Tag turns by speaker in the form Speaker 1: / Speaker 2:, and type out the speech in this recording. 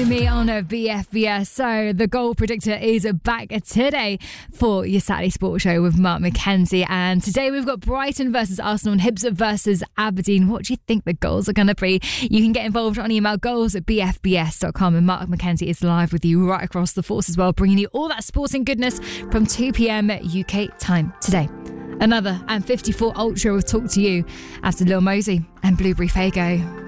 Speaker 1: to me on a BFBS. So the goal predictor is back today for your Saturday Sports Show with Mark McKenzie. And today we've got Brighton versus Arsenal and Hibs versus Aberdeen. What do you think the goals are going to be? You can get involved on email goals@bfbs.com. And Mark McKenzie is live with you right across the force as well, bringing you all that sporting goodness from 2 p.m. UK time today. Another and 54 Ultra will talk to you after Lil Mosey and Blueberry Faygo.